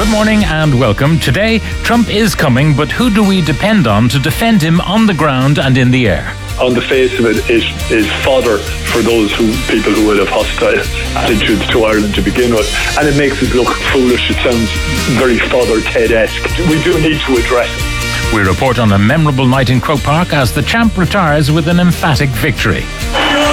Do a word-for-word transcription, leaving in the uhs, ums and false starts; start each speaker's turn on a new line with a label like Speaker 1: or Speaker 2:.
Speaker 1: Good morning and welcome. Today, Trump is coming, but who do we depend on to defend him on the ground and in the air?
Speaker 2: On the face of it, it is fodder for those who people who will have hostile attitudes to Ireland to begin with, and it makes it look foolish. It sounds very Father Ted-esque. We do need to address it.
Speaker 1: We report on a memorable night in Croke Park as the champ retires with an emphatic victory.